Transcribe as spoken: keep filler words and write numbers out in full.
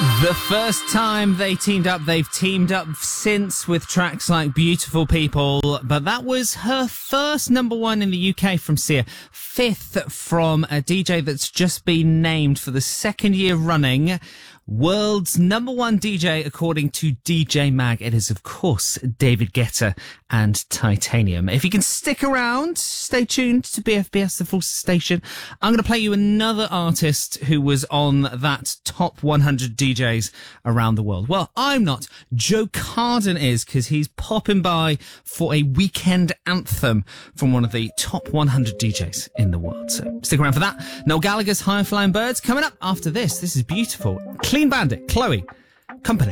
The first time they teamed up, they've teamed up since with tracks like Beautiful People, but that was her first number one in the U K from Sia, fifth from a D J that's just been named for the second year running world's number one D J according to D J Mag. It is, of course, David Guetta and Titanium. If you can stick around, stay tuned to B F B S, the Full Station. I'm going to play you another artist who was on that top one hundred D Js around the world. Well, I'm not. Joe Carden is, because he's popping by for a weekend anthem from one of the top one hundred D Js in the world. So stick around for that. Noel Gallagher's Higher Flying Birds coming up after this. This is beautiful. Clean Bandit, Chloe, Company.